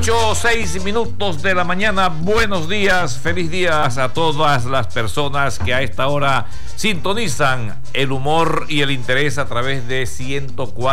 8:06 de la mañana. Buenos días, feliz días a todas las personas que a esta hora sintonizan el humor y el interés a través de 104.